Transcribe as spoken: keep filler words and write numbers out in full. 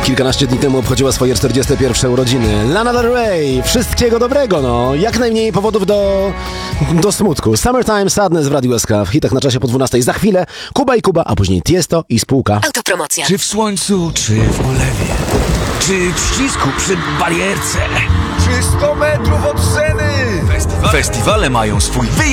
kilkanaście dni temu obchodziła swoje czterdzieste pierwsze urodziny. Lana Del Rey, wszystkiego dobrego, no. Jak najmniej powodów do, do smutku. Summertime Sadness w Radiu S K, w hitach na czasie po dwunastej. Za chwilę Kuba i Kuba, a później Tiesto i spółka. Autopromocja. Czy w słońcu, czy w ulewie, czy w ścisku przy barierce, Czy sto metrów od sceny? Festiwale mają swój wyjątkowy